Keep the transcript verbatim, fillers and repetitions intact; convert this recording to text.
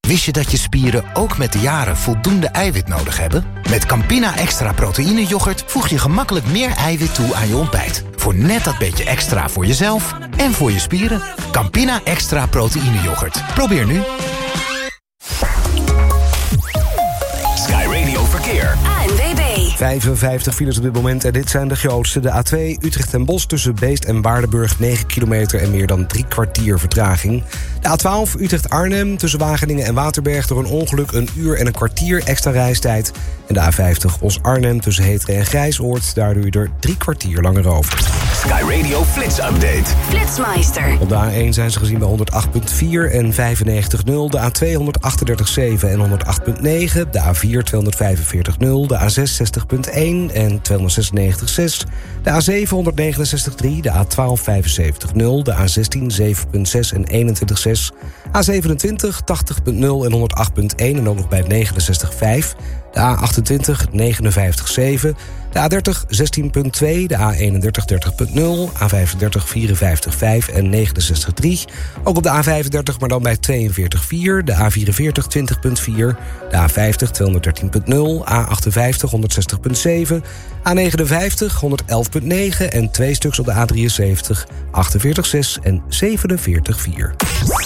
Wist je dat je spieren ook met de jaren voldoende eiwit nodig hebben? Met Campina Extra Proteïne Yoghurt voeg je gemakkelijk meer eiwit toe aan je ontbijt. Voor net dat beetje extra voor jezelf en voor je spieren. Campina Extra Proteïne Yoghurt. Probeer nu. Sky Radio Verkeer. A N W B. vijfenvijftig files op dit moment en dit zijn de grootste. De A twee Utrecht en Bos tussen Beest en Waardenburg negen kilometer en meer dan drie kwartier vertraging. De A twaalf Utrecht-Arnhem tussen Wageningen en Waterberg door een ongeluk een uur en een kwartier extra reistijd. En de A vijftig Os-Arnhem tussen Heteren en Grijsoord, daardoor je er drie kwartier langer over. Sky Radio Flits Update. Flitsmeister. Op de A één zijn ze gezien bij honderd acht komma vier en vijfennegentig komma nul. De A twee honderdachtendertig komma zeven en honderd acht komma negen. De A vier tweehonderdvijfenveertig komma nul. De A zes zestig komma één en tweehonderdzesennegentig komma zes. De A zeven honderdnegenenzestig komma drie. De A twaalf vijfenzeventig komma nul. De A zestien zeven komma zes en eenentwintig komma zes. A zevenentwintig tachtig komma nul en honderdachttien komma één en ook nog bij negenenzestig komma vijf. De A achtentwintig negenenvijftig komma zeven. De A dertig zestien komma twee, de A eenendertig dertig komma nul, A vijfendertig vierenvijftig komma vijf en negenenzestig komma drie. Ook op de A vijfendertig, maar dan bij tweeënveertig komma vier, de A vierenveertig twintig komma vier, de A vijftig tweehonderddertien komma nul, A achtenvijftig honderdzestig komma zeven, A negenenvijftig honderdelf komma negen en twee stuks op de A drieënzeventig achtenveertig komma zes en zevenenveertig komma vier.